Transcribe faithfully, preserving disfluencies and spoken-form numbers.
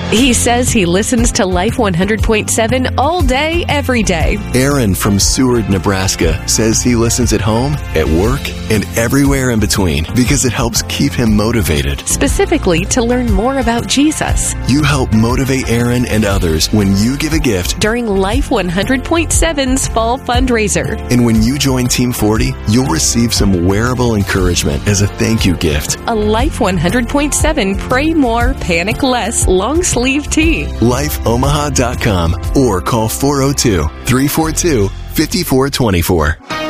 He says he listens to Life one hundred point seven all day, every day. Aaron from Seward, Nebraska says he listens at home, at work, and everywhere in between because it helps keep him motivated. Specifically to learn more about Jesus. You help motivate Aaron and others when you give a gift during Life one hundred point seven's fall fundraiser. And when you join Team forty, you'll receive some wearable encouragement as a thank you gift. A Life one hundred point seven Pray More, Panic Less long sleeve tee. life omaha dot com or call four oh two, three four two, five four two four.